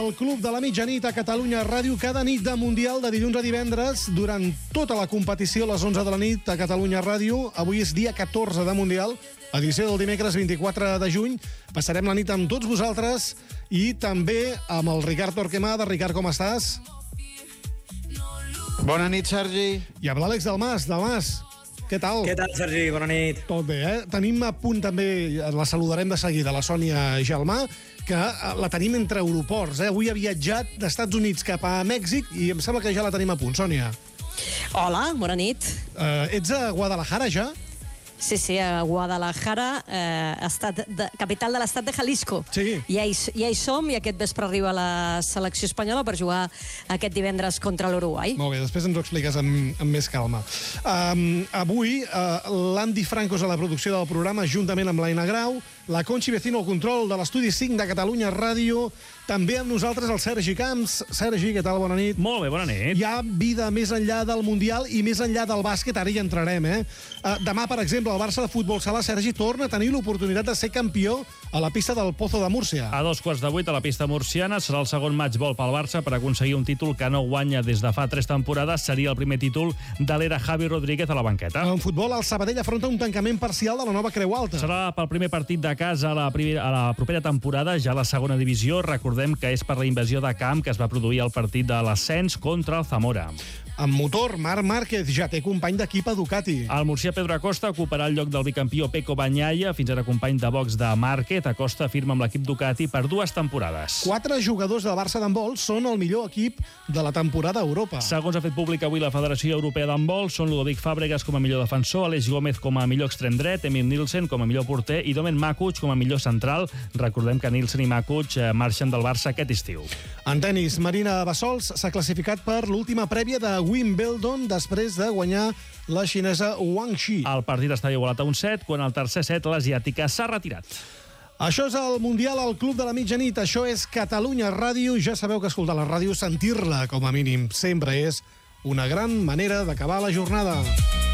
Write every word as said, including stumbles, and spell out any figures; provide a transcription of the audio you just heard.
El Club de la Mitjanit a Catalunya Ràdio, cada nit de Mundial, de dilluns a divendres, durant tota la competició a les onze de la nit a Catalunya Ràdio. Avui és dia catorze de Mundial, edició del dimecres vint-i-quatre de juny. Passarem la nit amb tots vosaltres i també amb el Ricard Torquemada. Ricard, com estàs? Bona nit, Sergi. I amb l'Àlex Dalmas. Dalmas, què tal? Què tal, Sergi? Bona nit. Tot bé, eh? Tenim a punt també, la saludarem de seguida, la Sònia Gelmà, que la tenim entre aeroports, eh? Avui ha viatjat d'Estats Units cap a Mèxic i em sembla que ja la tenim a punt. Sònia. Hola, bona nit. Uh, ets a Guadalajara, ja? Sí, sí, a Guadalajara, eh, estat de, capital de l'estat de Jalisco. Sí. Ja hi, ja hi som i aquest vespre arriba la selecció espanyola per jugar aquest divendres contra l'Uruguai. Molt bé, després ens ho expliques amb, amb més calma. Um, avui, uh, l'Andy Franco és a la producció del programa, juntament amb l'Aina Grau, la Conxi Vecino al control de l'Estudi cinc de Catalunya Ràdio, també amb nosaltres el Sergi Camps. Sergi, què tal? Bona nit. Molt bé, bona nit. Hi ha vida més enllà del Mundial i més enllà del bàsquet, ara hi entrarem, eh? Uh, demà, per exemple, el Barça de Futbol Sala, Sergi, torna a tenir l'oportunitat de ser campió a la pista del Pozo de Múrcia. A dos quarts de vuit a la pista murciana serà el segon match ball pel Barça per aconseguir un títol que no guanya des de fa tres temporades. Seria el primer títol de l'era Javi Rodríguez a la banqueta. En futbol, el Sabadell afronta un tancament parcial de la nova Creu Alta. Serà pel primer partit de casa a la, primera, a la propera temporada, ja a la segona divisió. Recordem que és per la invasió de camp que es va produir al partit de l'ascens contra el Zamora. En motor, Marc Márquez ja té company d'equip a Ducati. El murcià Pedro Acosta ocuparà el lloc del bicampió Pecco Bagnaia, fins ara company de box de Márquez. Acosta firma amb l'equip Ducati per dues temporades. Quatre jugadors del Barça d'handbol són el millor equip de la temporada a Europa. Segons ha fet públic avui la Federació Europea d'Handbol, són Ludovic Fàbregas com a millor defensor, Aleix Gómez com a millor extrem dret, Emil Nielsen com a millor porter i Domen Makuc com a millor central. Recordem que Nielsen i Makuc marxen del Barça aquest estiu. En tenis, Marina Bassols s'ha classificat per l'última prèvia de Wimbledon després de guanyar la xinesa Wang Xi. El partit està igualat a un set, quan al tercer set l'asiàtica s'ha retirat. Això és el Mundial al Club de la Mitjanit. Això és Catalunya Ràdio. Ja sabeu que escoltar la ràdio, sentir-la com a mínim, sempre és una gran manera d'acabar la jornada.